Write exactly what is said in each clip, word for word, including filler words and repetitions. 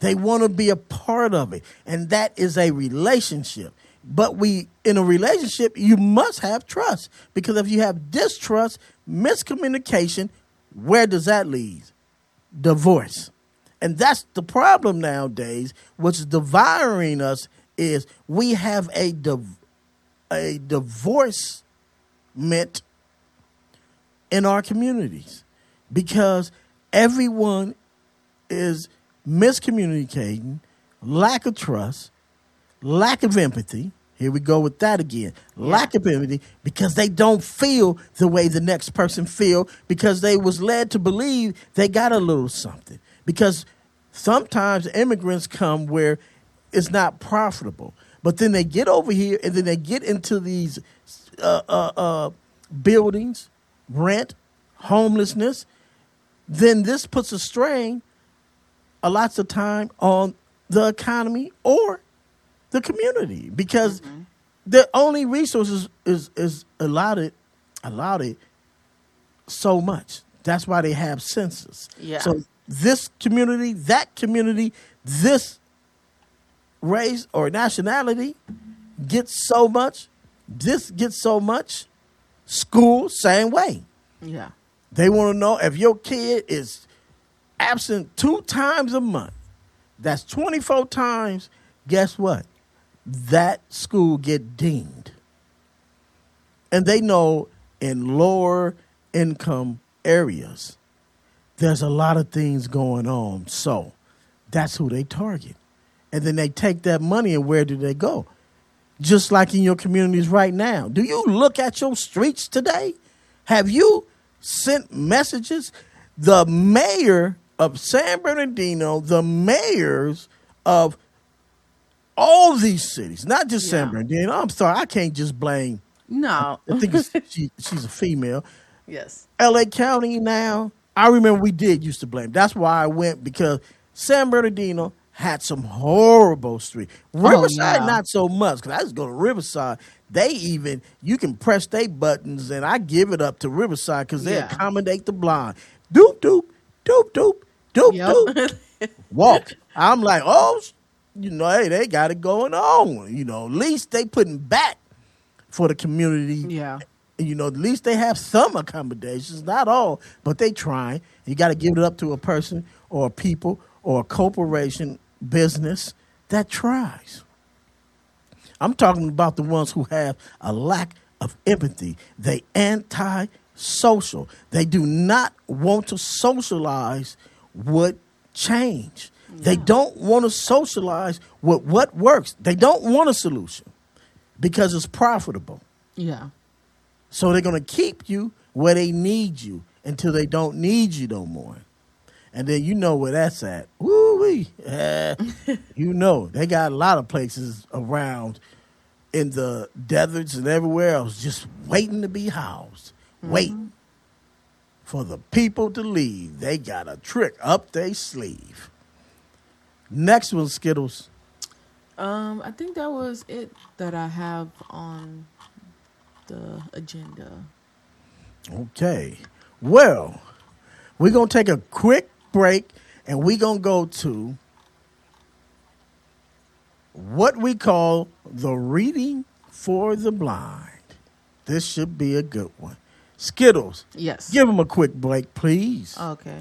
They want to be a part of it. And that is a relationship. But we, in a relationship, you must have trust. Because if you have distrust, miscommunication, where does that lead? Divorce. And that's the problem nowadays, what's devouring us is we have a div- a divorcement in our communities because everyone is miscommunicating, lack of trust, lack of empathy. Here we go with that again. Yeah. Lack of empathy because they don't feel the way the next person feel because they was led to believe they got a little something. Because sometimes immigrants come where it's not profitable. But then they get over here and then they get into these uh, uh, uh, buildings, rent, homelessness. Then this puts a strain a lots of time on the economy or the community because mm-hmm. the only resources is, is allotted, allotted so much. That's why they have census. Yeah. So this community, that community, this race or nationality gets so much, this gets so much, school, same way. Yeah. They want to know if your kid is absent two times a month, that's twenty-four times, guess what? That school get deemed. And they know in lower income areas, there's a lot of things going on. So that's who they target. And then they take that money and where do they go? Just like in your communities right now. Do you look at your streets today? Have you sent messages? The mayor of San Bernardino, the mayors of all these cities, not just yeah. San Bernardino. I'm sorry, I can't just blame. No. I think it's, she, she's a female. Yes. L A County now, I remember we did used to blame. That's why I went because San Bernardino had some horrible streets. Riverside, oh, no. not so much because I just go to Riverside. They even, you can press their buttons and I give it up to Riverside because they yeah. accommodate the blind. Doop, doop, doop, doop, doop, yep. doop. Walk. I'm like, oh, you know, hey, they got it going on. You know, at least they putting back for the community. Yeah. You know, at least they have some accommodations, not all, but they trying. You got to give it up to a person or a people or a corporation, business that tries. I'm talking about the ones who have a lack of empathy. They anti-social. They do not want to socialize with change. Yeah. They don't want to socialize with what works. They don't want a solution because it's profitable. Yeah. So they're going to keep you where they need you until they don't need you no more. And then you know where that's at. Woo-wee. Uh, you know, they got a lot of places around in the deserts and everywhere else just waiting to be housed. Mm-hmm. Waiting for the people to leave. They got a trick up their sleeve. Next one, Skittles. Um, I think that was it that I have on the agenda. Okay. Well, we're going to take a quick break and we're going to go to what we call the reading for the blind. This should be a good one. Skittles. Yes. Give them a quick break, please. Okay.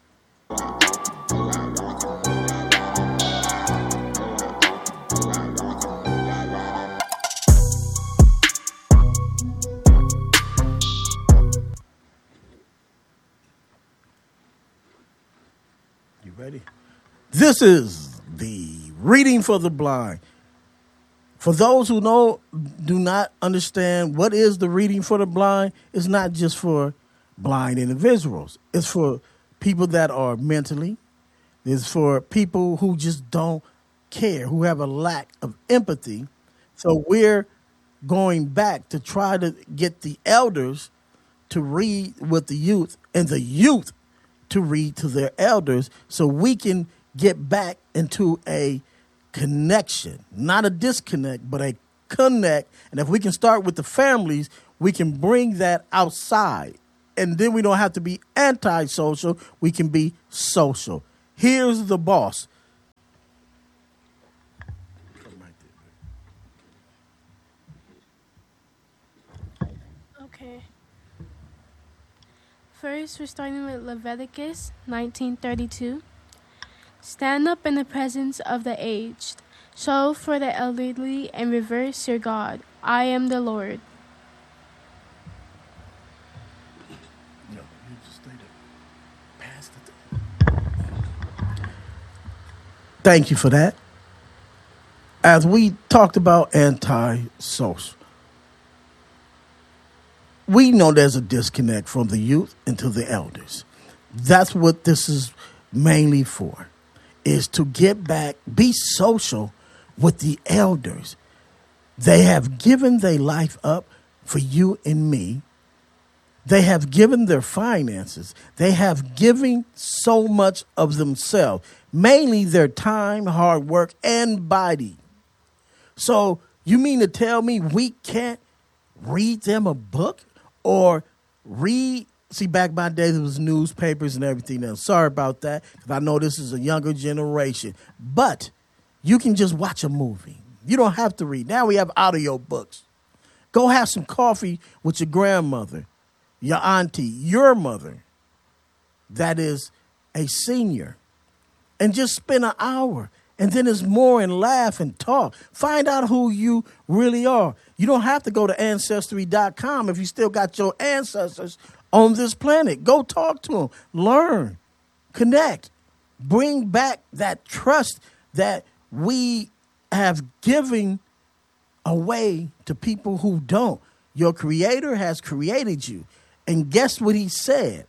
Ready? This is the reading for the blind. For those who know, do not understand what is the reading for the blind, it's not just for blind individuals. It's for people that are mentally. It's for people who just don't care, who have a lack of empathy. So we're going back to try to get the elders to read with the youth and the youth to read to their elders so we can get back into a connection, not a disconnect, but a connect. And if we can start with the families, we can bring that outside. And then we don't have to be antisocial. We can be social. Here's the boss. First, we're starting with Leviticus nineteen thirty-two. Stand up in the presence of the aged. Show for the elderly and reverse your God. I am the Lord. No, you just stay there. Pass the thing. Thank you for that. As we talked about anti-social, we know there's a disconnect from the youth and to the elders. That's what this is mainly for, is to get back, be social with the elders. They have given their life up for you and me. They have given their finances. They have given so much of themselves, mainly their time, hard work, and body. So you mean to tell me we can't read them a book or read? See, back in my day, there was newspapers and everything else. Sorry about that, because I know this is a younger generation. But you can just watch a movie. You don't have to read. Now we have audio books. Go have some coffee with your grandmother, your auntie, your mother that is a senior, and just spend an hour. And then it's more and laugh and talk. Find out who you really are. You don't have to go to Ancestry dot com if you still got your ancestors on this planet. Go talk to them. Learn. Connect. Bring back that trust that we have given away to people who don't. Your Creator has created you. And guess what he said?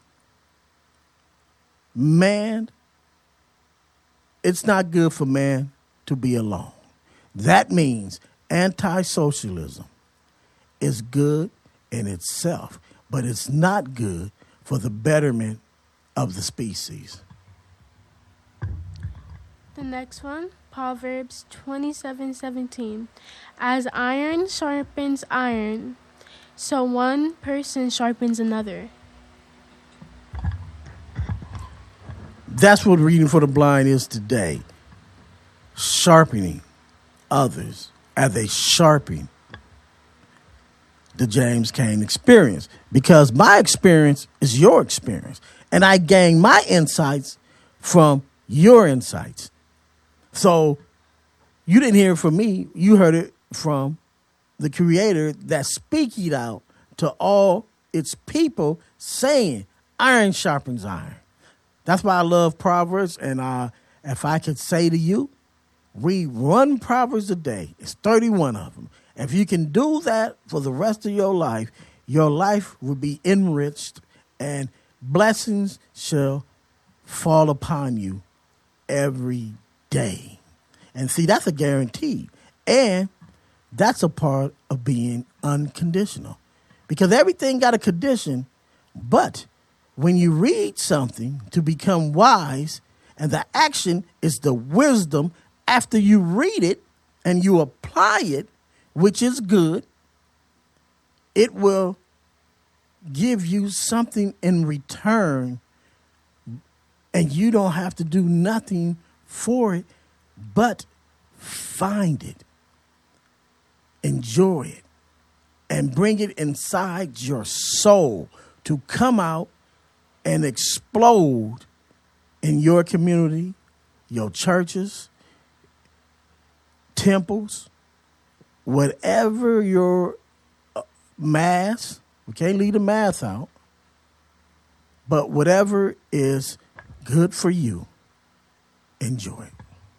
Man, it's not good for man to be alone. That means anti-socialism is good in itself, but it's not good for the betterment of the species. The next one, Proverbs twenty-seven seventeen. As iron sharpens iron, so one person sharpens another. That's what Reading for the Blind is today. Sharpening others as they sharpen the James Cain experience. Because my experience is your experience. And I gain my insights from your insights. So you didn't hear it from me. You heard it from the Creator that's speaking out to all its people saying, iron sharpens iron. That's why I love Proverbs. And uh, if I could say to you, read one Proverbs a day. It's thirty-one of them. If you can do that for the rest of your life, your life will be enriched and blessings shall fall upon you every day. And see, that's a guarantee. And that's a part of being unconditional. Because everything got a condition, but when you read something to become wise, and the action is the wisdom after you read it and you apply it, which is good, it will give you something in return, and you don't have to do nothing for it but find it, enjoy it, and bring it inside your soul to come out and explode in your community, your churches, temples, whatever your mass, we can't leave the math out, but whatever is good for you, enjoy it.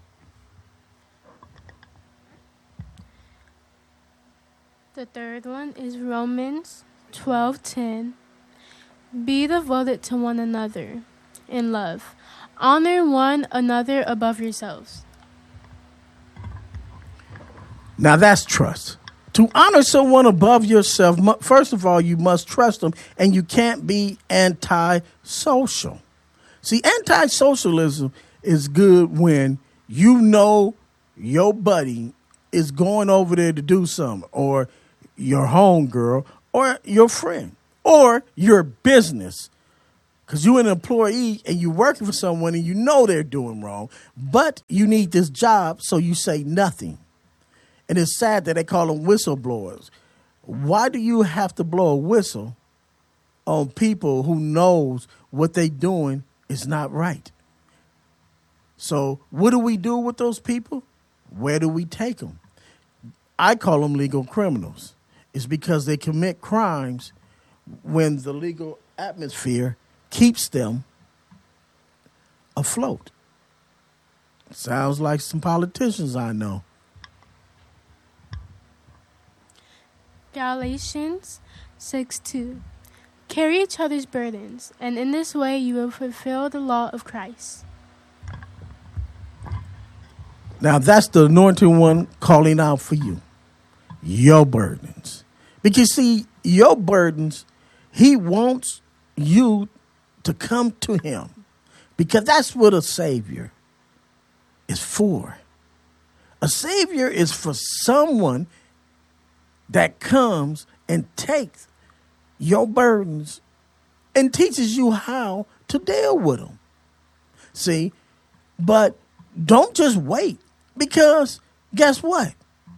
The third one is Romans twelve ten. Be devoted to one another in love. Honor one another above yourselves. Now that's trust. To honor someone above yourself, first of all, you must trust them, and you can't be anti-social. See, anti-socialism is good when you know your buddy is going over there to do something, or your homegirl, or your friend, or your business. Because you're an employee and you're working for someone and you know they're doing wrong, but you need this job, so you say nothing. And it's sad that they call them whistleblowers. Why do you have to blow a whistle on people who knows what they doing is not right. So what do we do with those people? Where do we take them? I call them legal criminals. It's because they commit crimes when the legal atmosphere keeps them afloat. Sounds like some politicians I know. Galatians six two. Carry each other's burdens, and in this way you will fulfill the law of Christ. Now that's the anointed one calling out for you. Your burdens. Because see, your burdens, he wants you to come to him. Because that's what a savior is for. A savior is for someone that comes and takes your burdens and teaches you how to deal with them. See, but don't just wait, because guess what?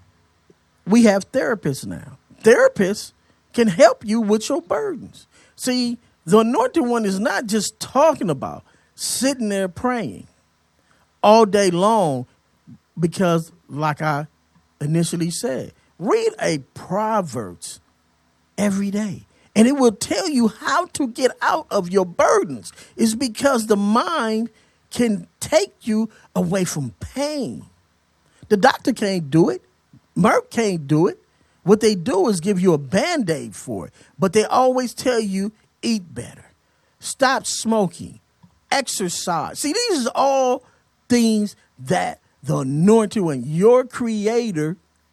We have therapists now. Therapists can help you with your burdens. See, the anointed one is not just talking about sitting there praying all day long, because like I initially said, read a Proverbs every day. And it will tell you how to get out of your burdens. It's because the mind can take you away from pain. The doctor can't do it. Merck can't do it. What they do is give you a Band-Aid for it. But they always tell you, eat better. Stop smoking. Exercise. See, these are all things that the anointed one, your creator,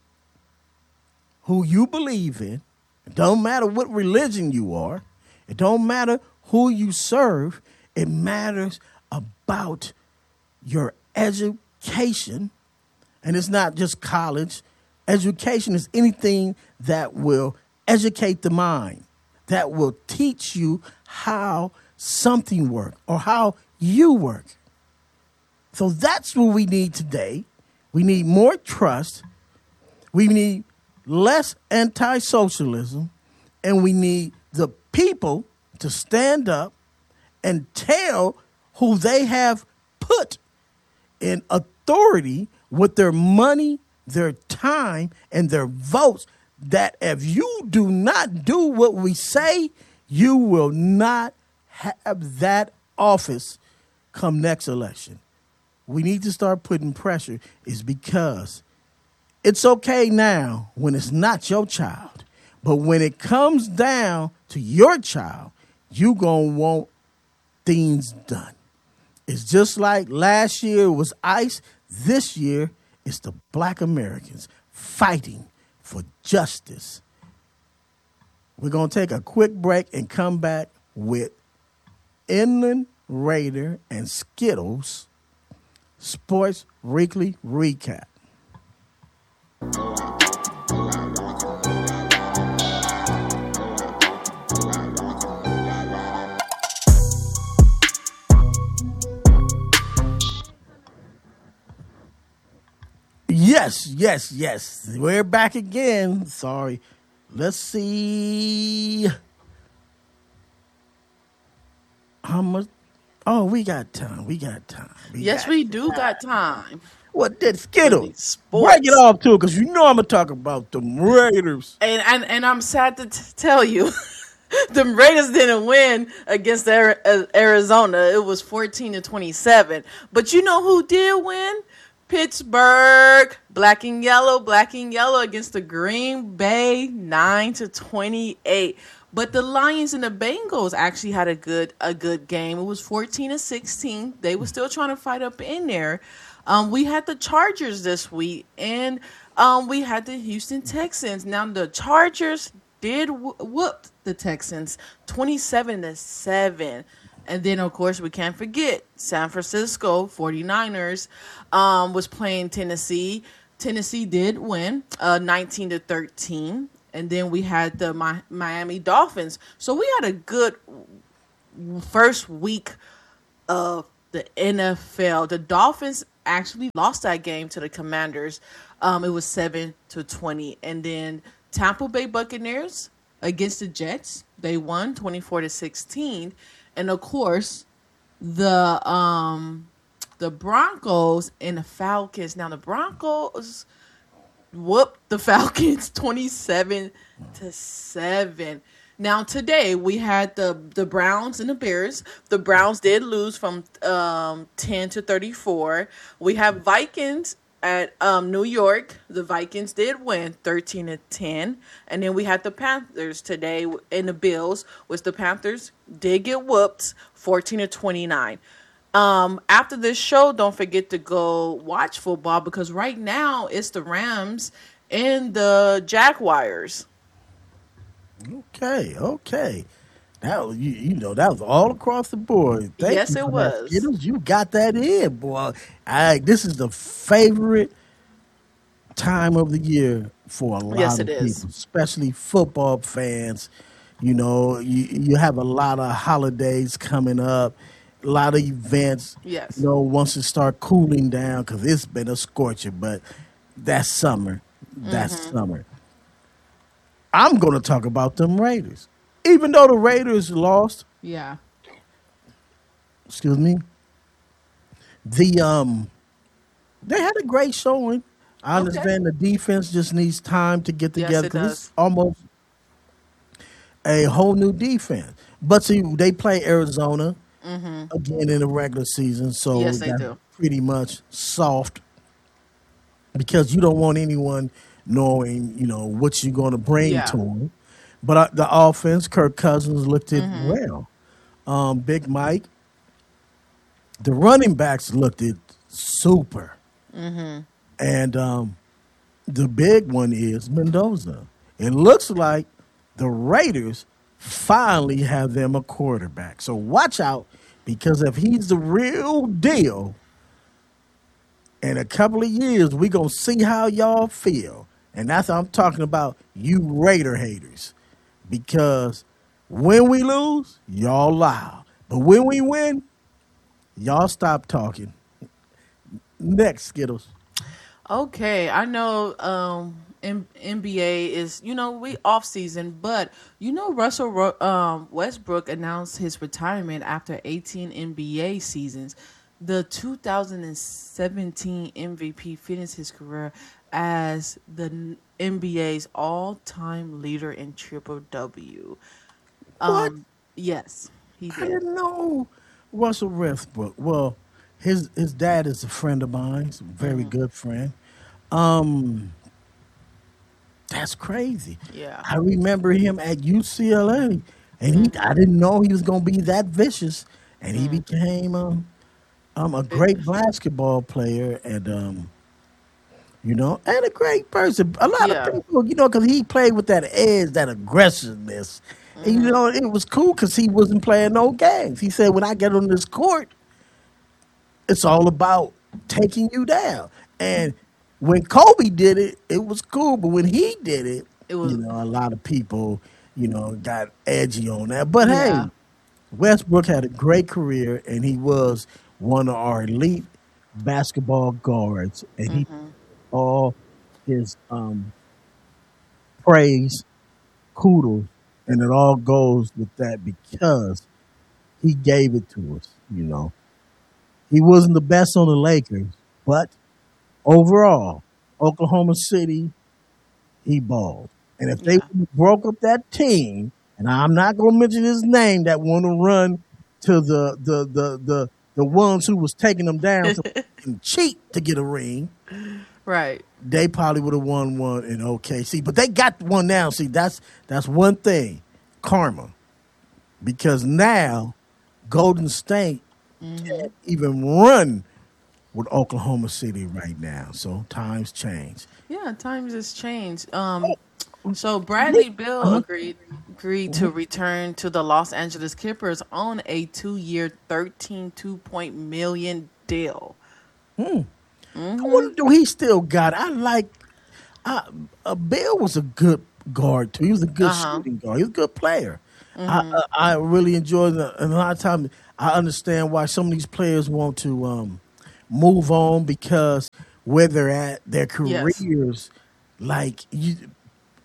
who you believe in, it don't matter what religion you are, it don't matter who you serve, it matters about your education. And it's not just college. Education is anything that will educate the mind, that will teach you how something works or how you work. So that's what we need today. We need more trust. We need less anti-socialism. And we need the people to stand up and tell who they have put in authority with their money, their time, and their votes, that if you do not do what we say, you will not have that office come next election. We need to start putting pressure, is because it's okay now when it's not your child. But when it comes down to your child, you going to want things done. It's just like last year was ICE. This year it's the Black Americans fighting for justice. We're going to take a quick break and come back with Inland Raider and Skittles Sports Weekly Recap. Yes, yes, yes. We're back again. Sorry. Let's see. How much? Oh, we got time. We got time. We Yes, got we do got time. What did Skittle? Sports. Break it off too, because you know I'm gonna talk about the Raiders. And and, and I'm sad to t- tell you, the Raiders didn't win against Ari- uh, Arizona. It was fourteen to twenty-seven. But you know who did win? Pittsburgh, black and yellow, black and yellow against the Green Bay, nine to twenty-eight. But the Lions and the Bengals actually had a good a good game. It was fourteen to sixteen. They were still trying to fight up in there. Um, we had the Chargers this week, and um, we had the Houston Texans. Now the Chargers did wh- whoop the Texans twenty-seven to seven. And then, of course, we can't forget San Francisco forty-niners um, was playing Tennessee. Tennessee did win uh, nineteen to thirteen. And then we had the Mi- Miami Dolphins. So we had a good first week of the N F L. The Dolphins actually lost that game to the Commanders. Um, it was seven to twenty. And then Tampa Bay Buccaneers against the Jets. They won twenty-four to sixteen. And of course, the um the Broncos and the Falcons. Now the Broncos whooped the Falcons twenty-seven to seven. Now today we had the the Browns and the Bears. The Browns did lose from um ten to thirty-four. We have Vikings at um New York. The Vikings did win thirteen to ten. And then we had the Panthers today and the Bills, which the Panthers did get whooped fourteen to twenty-nine. Um, after this show, don't forget to go watch football because right now it's the Rams and the Jaguars. Okay, okay. That was, you, you know, that was all across the board. Thank Yes, you it for that, was. Skittles. You got that in, boy. I, this is the favorite time of the year for a lot Yes, of it people, is. especially football fans. You know, you, you have a lot of holidays coming up, a lot of events. Yes. You know, once it start cooling down, because it's been a scorcher, but that's summer. That's Mm-hmm. summer. I'm going to talk about them Raiders. Even though the Raiders lost, Yeah. excuse me, the um, they had a great showing. I Okay. understand the defense just needs time to get Yes, together it because it's does. almost a whole new defense. But see, they play Arizona again in the regular season, so Mm-hmm. Yes, they that's do. pretty much soft because you don't want anyone knowing, you know, what you're going to bring Yeah. to them. But uh, the offense, Kirk Cousins looked it Mm-hmm. well. Um, Big Mike, the running backs looked it super. Mm-hmm. And um, the big one is Mendoza. It looks like the Raiders finally have them a quarterback. So watch out because if he's the real deal, in a couple of years, we're going to see how y'all feel. And that's what I'm talking about, you Raider haters. Because when we lose, y'all loud. But when we win, y'all stop talking. Next, Skittles. Okay, I know um M- NBA is, you know, we off season, but you know Russell Ro- um Westbrook announced his retirement after eighteen N B A seasons. The two thousand seventeen M V P finished his career as the N B A's all-time leader in triple W. What? Um yes, he I did. didn't know Russell Westbrook. Well, his his dad is a friend of mine, a very Mm-hmm. good friend. Um, that's crazy. Yeah. I remember him at U C L A, and he I didn't know he was going to be that vicious, and he became um, um a great basketball player, and um, you know, and a great person. A lot Yeah. of people, you know, because he played with that edge, that aggressiveness. And, you know, it was cool because he wasn't playing no games. He said, when I get on this court, it's all about taking you down. And when Kobe did it, it was cool. But when he did it, It was- you know, a lot of people, you know, got edgy on that. But Yeah. hey, Westbrook had a great career, and he was one of our elite basketball guards. And he all his um, praise, kudos, and it all goes with that because he gave it to us, you know. He wasn't the best on the Lakers, but overall, Oklahoma City, he balled. And if they Yeah. broke up that team, and I'm not going to mention his name, that want to run to the the the the the ones who was taking them down to fucking cheat to get a ring, Right. they probably would have won one in O K C. But they got one now. See, that's that's one thing, karma, because now Golden State can't even run with Oklahoma City right now. So times change. Yeah, times has changed. Um, so Bradley Bill Uh-huh. agreed agreed to return to the Los Angeles Clippers on a two-year, thirteen two point million deal. I wonder do he still got it. I like uh, uh, Bill was a good guard too. He was a good Uh-huh. shooting guard. He was a good player. I, I I really enjoyed it. And a lot of times I understand why some of these players want to um, move on because where they're at, their Yes. careers, like you,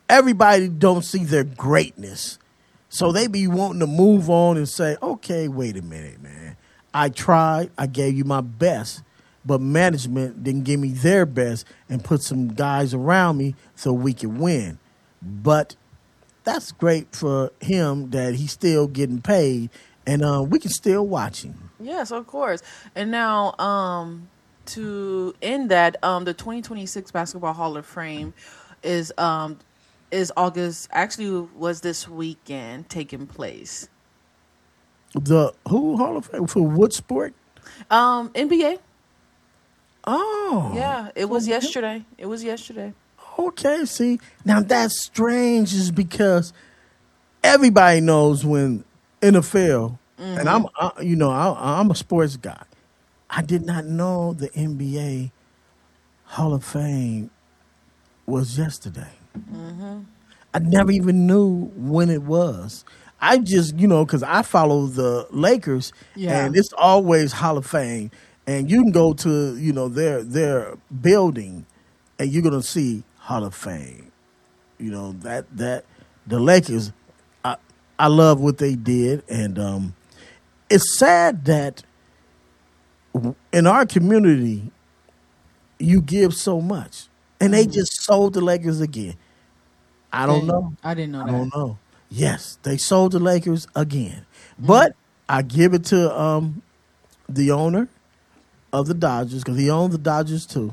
everybody don't see their greatness. So they be wanting to move on and say, okay, wait a minute, man. I tried. I gave you my best. But management didn't give me their best and put some guys around me so we could win. But that's great for him that he's still getting paid, and uh, we can still watch him. Yes, of course. And now, um, to end that, um, the twenty twenty-six Basketball Hall of Fame is um, is August. Actually, was this weekend taking place. The who Hall of Fame for what sport? Um, N B A. Oh, Yeah, it was yesterday. It was yesterday. okay. See, now that's strange, is because everybody knows when N F L, and I'm, I, you know, I, I'm a sports guy. I did not know the N B A Hall of Fame was yesterday. I never even knew when it was. I just, you know, because I follow the Lakers, Yeah. and it's always Hall of Fame. And you can go to, you know, their their building, and you're gonna see Hall of Fame. You know that that the Lakers, I I love what they did, and um, it's sad that w- in our community, you give so much, and they just sold the Lakers again. I don't Dang, know. I didn't know I that. don't know. Yes, they sold the Lakers again, but I give it to um, the owner of the Dodgers, because he owned the Dodgers too.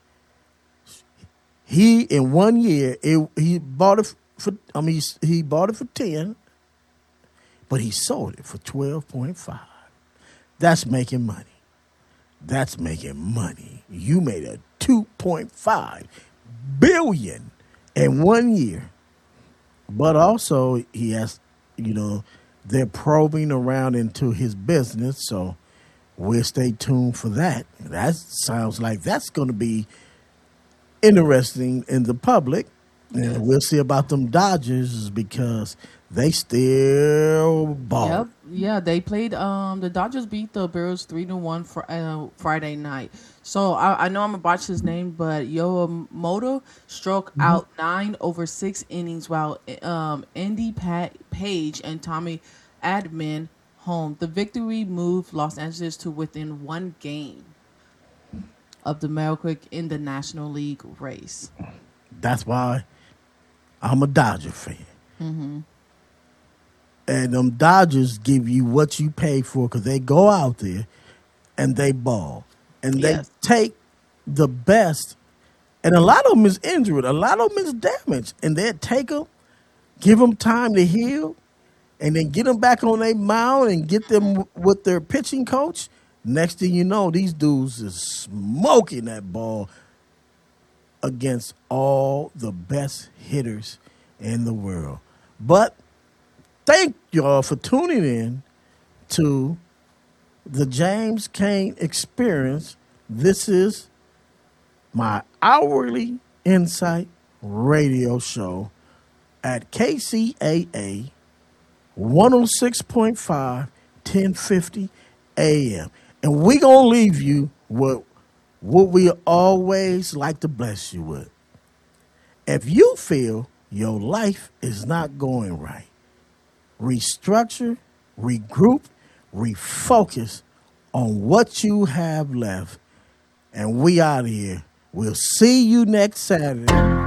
He in one year it, he bought it for. I mean, he, he bought it for ten, but he sold it for twelve point five. That's making money. That's making money. You made a two point five billion in one year. But also, he has, you know, they're probing around into his business, so we'll stay tuned for that. That sounds like that's going to be interesting in the public. And we'll see about them Dodgers, because they still ball. Yep. Yeah, they played. Um, the Dodgers beat the Bills three to one for uh, Friday night. So I, I know I'm gonna botch his name, but Yoamoto struck Mm-hmm. out nine over six innings, while um Andy Pat Page and Tommy Edman home. The victory moved Los Angeles to within one game of the Merrill in the National League race. That's why I'm a Dodger fan. Mm-hmm. And them Dodgers give you what you pay for, because they go out there and they ball. And they Yes. take the best. And a lot of them is injured. A lot of them is damaged. And they take them, give them time to heal, and then get them back on their mound and get them w- with their pitching coach. Next thing you know, these dudes is smoking that ball against all the best hitters in the world. But thank y'all for tuning in to the James Kane Experience. This is my hourly insight radio show at K C A A one oh six point five, ten fifty A M. And we going to leave you with what we always like to bless you with. If you feel your life is not going right, restructure, regroup, refocus on what you have left. And we out of here. We'll see you next Saturday.